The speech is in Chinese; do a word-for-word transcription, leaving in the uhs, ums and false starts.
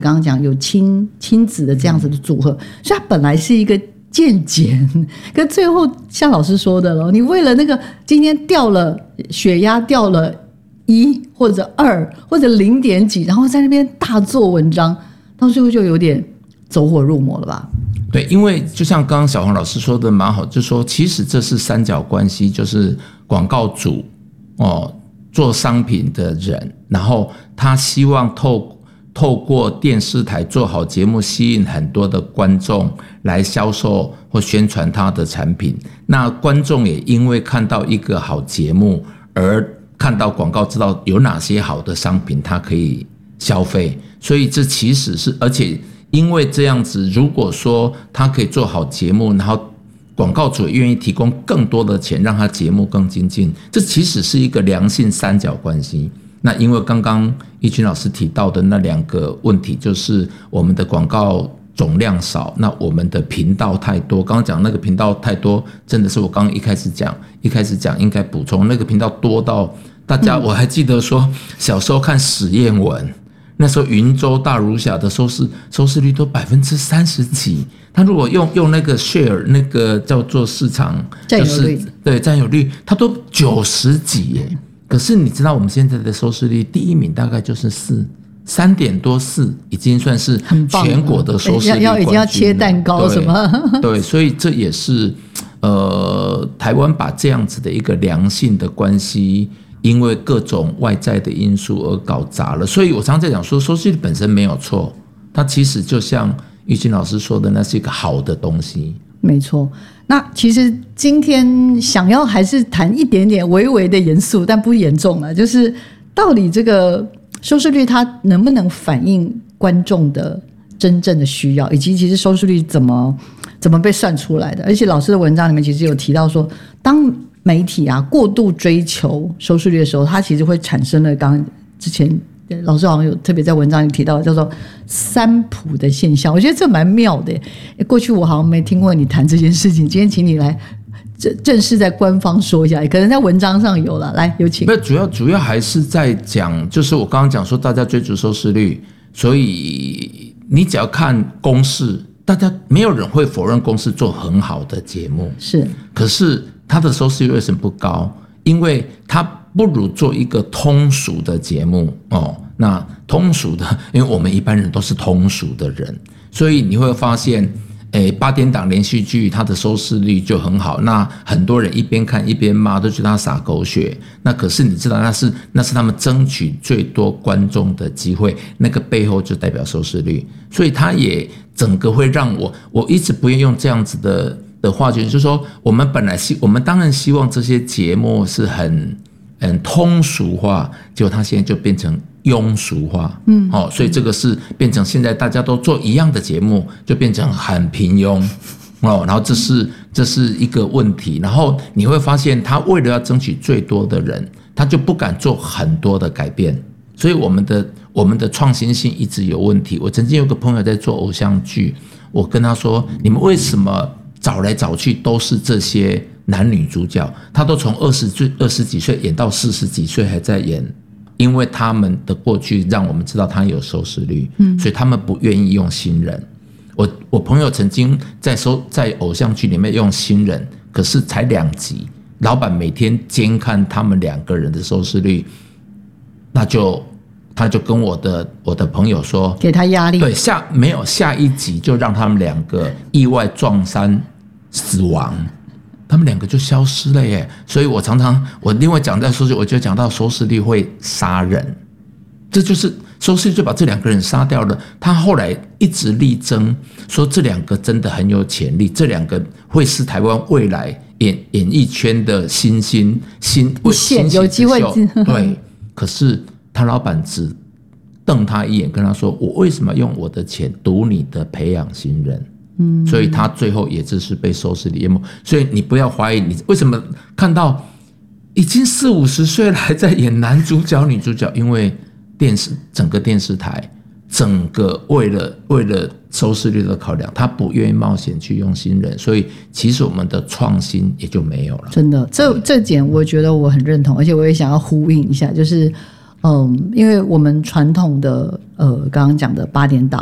刚刚讲有亲亲子的这样子的组合，所以它本来是一个渐减，可最后像老师说的了，你为了那个今天掉了血压掉了一或者二或者零点几，然后在那边大做文章，到最后就有点走火入魔了吧？ 对，因为就像刚刚小黄老师说的蛮好，就是说其实这是三角关系，就是广告主哦做商品的人，然后他希望透透过电视台做好节目，吸引很多的观众来销售或宣传他的产品。那观众也因为看到一个好节目而看到广告，知道有哪些好的商品他可以消费，所以这其实是，而且因为这样子，如果说他可以做好节目，然后广告主也愿意提供更多的钱让他节目更精进，这其实是一个良性三角关系。那因为刚刚义军老师提到的那两个问题，就是我们的广告总量少，那我们的频道太多。刚刚讲那个频道太多，真的是我刚刚一开始讲，一开始讲应该补充，那个频道多到大家，我还记得说小时候看史艳文。那时候云州大儒侠的收视收视率都百分之三十几，他如果用用那个 share 那个叫做市场占有率， 对占有率，他都九十几耶。可是你知道我们现在的收视率，第一名大概就是四三点多四，已经算是全国的收视率冠军了， 要已经要切蛋糕什么？ 对，所以这也是呃台湾把这样子的一个良性的关系，因为各种外在的因素而搞砸了。所以我常常在讲说，收视率本身没有错，它其实就像玉金老师说的，那是一个好的东西。 没错。那其实今天想要还是谈一点点微微的严肃，但不严重了，就是到底这个收视率它能不能反映观众的真正的需要，以及其实收视率怎么怎么被算出来的。而且老师的文章里面其实有提到说，当媒体啊过度追求收视率的时候，它其实会产生了刚刚之前老师好像有特别在文章里提到叫做三普的现象，我觉得这蛮妙的。过去我好像没听过你谈这件事情，今天请你来正式在官方说一下，可能在文章上有了，来有请。 不，主要主要还是在讲，就是我刚刚讲说大家追逐收视率，所以你只要看公视，大家没有人会否认公视做很好的节目， 是， 可是它的收视率为什么不高？因为它不如做一个通俗的节目哦。那通俗的，因为我们一般人都是通俗的人，所以你会发现，诶，八点档连续剧它的收视率就很好。那很多人一边看一边骂，都觉得它洒狗血。那可是你知道，那是那是他们争取最多观众的机会，那个背后就代表收视率。所以它也整个会让我，我一直不愿意用这样子的的话就是说，我们本来希我们当然希望这些节目是很很通俗化，结果它现在就变成庸俗化，嗯，哦，所以这个是变成现在大家都做一样的节目，就变成很平庸，哦，然后这是这是一个问题，然后你会发现，他为了要争取最多的人，他就不敢做很多的改变，所以我们的我们的创新性一直有问题。我曾经有个朋友在做偶像剧，我跟他说，你们为什么找来找去都是这些男女主角，他都从二十岁、二十几岁演到四十几岁还在演，因为他们的过去让我们知道他有收视率，嗯，所以他们不愿意用新人。我我朋友曾经在收在偶像剧里面用新人，可是才两集，老板每天监看他们两个人的收视率，那就他就跟我的我的朋友说， 给他压力， 对，下没有下一集就让他们两个意外撞衫死亡。他们两个就消失了耶，所以我常常我另外讲在收视率，我就讲到收视率会杀人，这就是收视率就把这两个人杀掉了。他后来一直力争说这两个真的很有潜力，这两个会是台湾未来演演艺圈的新星新一线有机会。 对，可是他老板只瞪他一眼，跟他说：“我为什么用我的钱赌你的培养新人？”嗯，所以他最后也就是被收视率淹没。所以你不要怀疑，你为什么看到已经四五十岁了还在演男主角、女主角？因为电视整个电视台，整个为了为了收视率的考量，他不愿意冒险去用新人，所以其实我们的创新也就没有了。 真的，这这点我觉得我很认同，而且我也想要呼应一下，就是嗯，因为我们传统的呃刚刚讲的八点档